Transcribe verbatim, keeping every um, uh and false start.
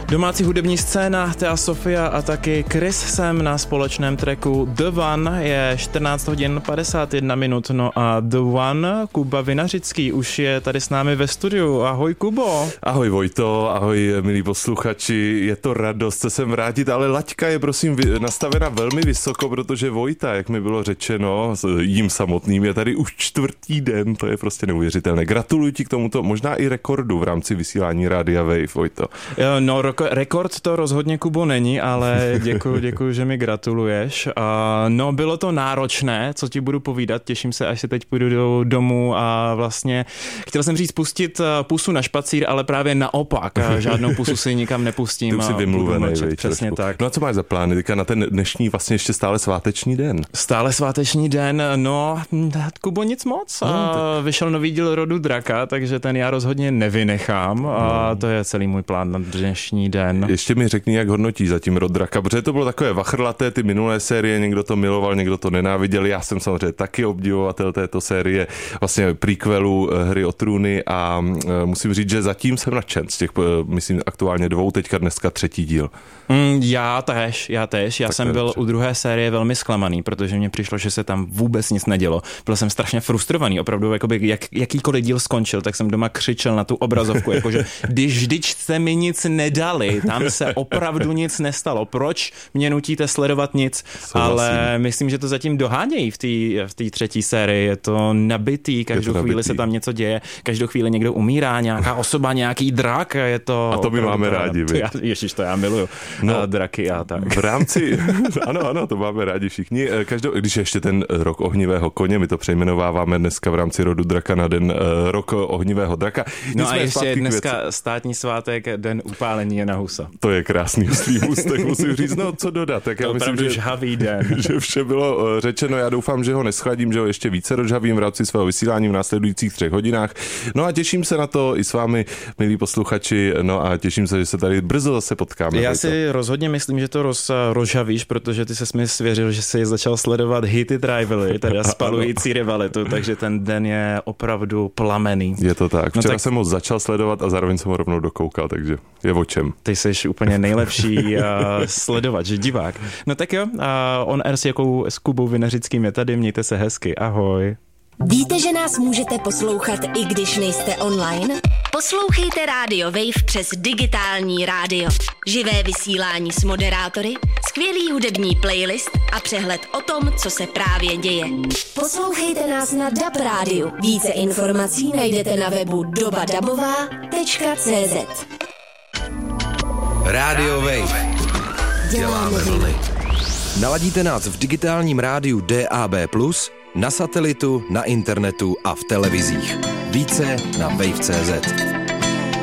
Domácí hudební scéna, Thea Sofia a taky Chris jsem na společném tracku The One. Je čtrnáct hodin padesát jedna minut, no a The One, Kuba Vinařický už je tady s námi ve studiu. Ahoj Kubo. Ahoj Vojto, ahoj milí posluchači, je to radost se sem vrátit, ale laťka je prosím nastavena velmi vysoko, protože Vojta, jak mi bylo řečeno, jím samotným je tady už čtvrtý den, to je prostě neuvěřitelné. Gratuluji ti k tomuto, možná i rekordu v rámci vysílání Rádia Wave, Vojto. No, rekord to rozhodně, Kubo, není, ale děkuji, děkuji, že mi gratuluješ. No, bylo to náročné, co ti budu povídat, těším se, až se teď půjdu do domu a vlastně chtěl jsem říct pustit pusu na špacír, ale právě naopak, žádnou pusu si nikam nepustím. Ty už jsi vymluvený, vej, přesně trošku. tak. No a co máš za plány teďka na ten dnešní vlastně ještě stále sváteční den? Stále sváteční den, no, Kubo, nic moc. No, tak... Vyšel nový díl Rodu draka, takže ten já rozhodně nevynechám a no. To je celý můj plán na dnešní den. Ještě mi řekni, jak hodnotí zatím Rod draka, protože to bylo takové vachrlaté, ty minulé série, někdo to miloval, někdo to nenáviděl, já jsem samozřejmě taky obdivovatel této série, vlastně prequelu Hry o trůny a musím říct, že zatím jsem nadšen z těch, myslím, aktuálně dvou, teďka dneska třetí díl. Mm, já též, já též, já tak jsem byl u druhé série velmi zklamaný, protože mně přišlo, že se tam vůbec nic nedělo. Byl jsem strašně frustrovaný, opravdu, jakoby, jak, jakýkoliv díl skončil, tak jsem doma křičel na tu obrazovku, jakože když vždyť jste mi nic nedali, tam se opravdu nic nestalo, proč mě nutíte sledovat nic, Souhlasím. Ale myslím, že to zatím dohánějí v té v té třetí sérii, je to nabitý, každou to chvíli nabitý. Se tam něco děje, každou chvíli někdo umírá, nějaká osoba, nějaký drak, je to... A to my máme rádi, to já, ježiš, to já miluju, no, a draky a tak. V rámci, ano, ano, to máme rádi všichni, každou, když ještě ten rok ohnivého koně, my to přejmenováváme dneska v rámci Rodu draka na den uh, rok ohnivého draka. No a ještě dneska státní svátek, den upálení Jana Husa. To je krásný oslý můstek, musím říct, no co dodat. Tak já myslím, že, žhavý den. že vše bylo řečeno, já doufám, že ho neschladím, že ho ještě více rozžhavím v rámci svého vysílání v následujících třech hodinách. No a těším se na to i s vámi, milí posluchači, no a těším se, že se tady brzo zase potkáme. Já si rozhodně myslím, že to roz, rozžavíš, protože ty ses mi svěřil, že jsi začal sledovat Heated Rivalry, teda spalující rivalitu, takže ten den je opravdu plamený. Je to tak. Včera no tak... jsem ho začal sledovat a zároveň jsem ho rovnou dokoukal, takže je o čem. Ty jsi úplně nejlepší uh, sledovat, že divák. No tak jo, uh, on air s jakou s Kubou Vinařickým je tady, mějte se hezky, ahoj. Víte, že nás můžete poslouchat, i když nejste online? Poslouchejte Radio Wave přes digitální rádio. Živé vysílání s moderátory, skvělý hudební playlist a přehled o tom, co se právě děje. Poslouchejte nás na D A B rádiu. Více informací najdete na webu doba dabová tečka cé zet. Radio Wave. Děláme vlny. Naladíte nás v digitálním rádiu D A B plus, na satelitu, na internetu a v televizích. Více na wave tečka cé zet.